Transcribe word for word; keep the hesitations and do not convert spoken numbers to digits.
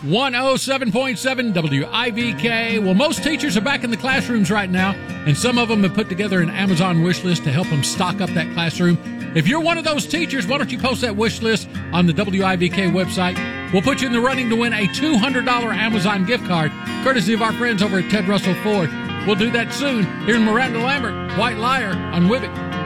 one oh seven point seven W I V K. Well, most teachers are back in the classrooms right now, and some of them have put together an Amazon wish list to help them stock up that classroom. If you're one of those teachers, why don't you post that wish list on the W I V K website? We'll put you in the running to win a two hundred dollars Amazon gift card, courtesy of our friends over at Ted Russell Ford. We'll do that soon here in Miranda Lambert, White Liar on Wivik.